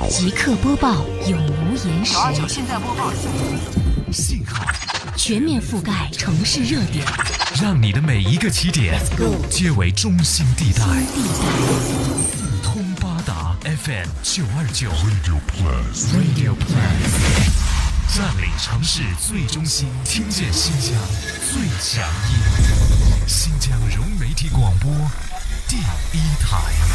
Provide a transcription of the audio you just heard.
即刻播报，永无延时。 现在播报。 信号全面覆盖城市热点， 让你的每一个起点皆为中心地带。四通八达 FM 929 Radio Plus， 占领城市最中心，听见新疆最强音。新疆融媒体广播第一台。